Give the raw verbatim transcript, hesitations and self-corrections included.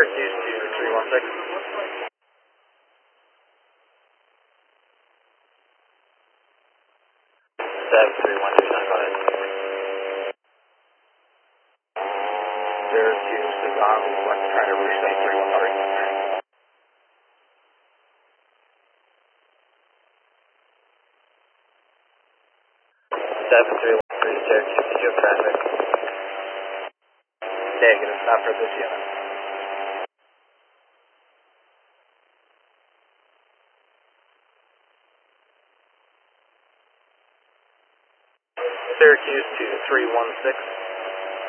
Syracuse two three one six. seven three one two nine, go ahead. Syracuse is on one, trying to reach seven three one three. seven three one three, Syracuse, did you have traffic? Negative, not for this unit. Syracuse two three one six.